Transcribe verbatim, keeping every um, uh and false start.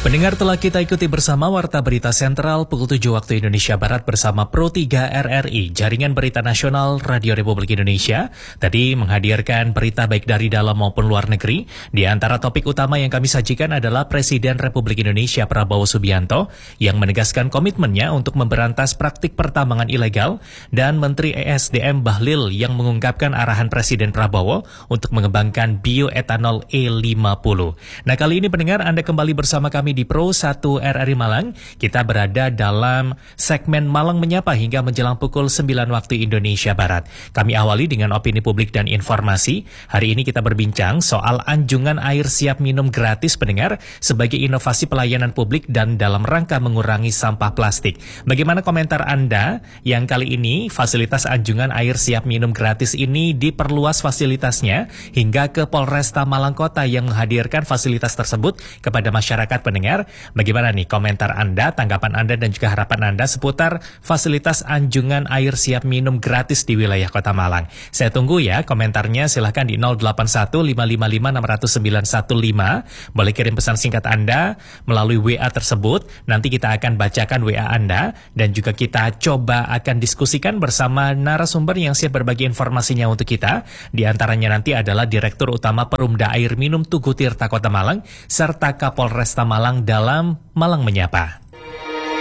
Pendengar, telah kita ikuti bersama Warta Berita Sentral pukul tujuh waktu Indonesia Barat bersama Pro tiga R R I, Jaringan Berita Nasional Radio Republik Indonesia. Tadi menghadirkan berita baik dari dalam maupun luar negeri. Di antara topik utama yang kami sajikan adalah Presiden Republik Indonesia Prabowo Subianto yang menegaskan komitmennya untuk memberantas praktik pertambangan ilegal, dan Menteri E S D M Bahlil yang mengungkapkan arahan Presiden Prabowo untuk mengembangkan bioetanol E lima puluh. Nah, kali ini pendengar, Anda kembali bersama kami di Pro satu R R I Malang. Kita berada dalam segmen Malang Menyapa hingga menjelang pukul sembilan waktu Indonesia Barat. Kami awali dengan opini publik dan informasi. Hari ini kita berbincang soal anjungan air siap minum gratis, pendengar, sebagai inovasi pelayanan publik dan dalam rangka mengurangi sampah plastik. Bagaimana komentar Anda yang kali ini fasilitas anjungan air siap minum gratis ini diperluas fasilitasnya hingga ke Polresta Malang Kota yang menghadirkan fasilitas tersebut kepada masyarakat, pendengar? Bagaimana nih komentar Anda, tanggapan Anda, dan juga harapan Anda seputar fasilitas anjungan air siap minum gratis di wilayah Kota Malang? Saya tunggu ya komentarnya, silahkan di nol delapan satu lima lima lima enam nol sembilan satu lima. Boleh kirim pesan singkat Anda melalui W A tersebut. Nanti kita akan bacakan W A Anda dan juga kita coba akan diskusikan bersama narasumber yang siap berbagi informasinya untuk kita. Di antaranya nanti adalah Direktur Utama Perumda Air Minum Tugu Tirta Kota Malang serta Kapolresta Malang dalam Malang Menyapa.